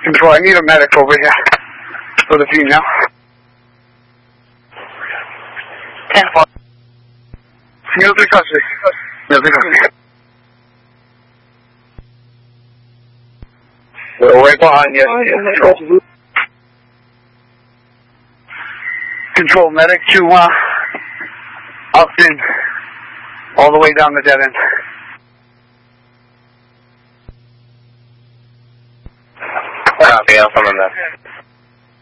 Control, I need a medic over here for the female. 10-4.6个小时，6个小时。我也不好，你 Control, medic to Austin, all the way down the dead end.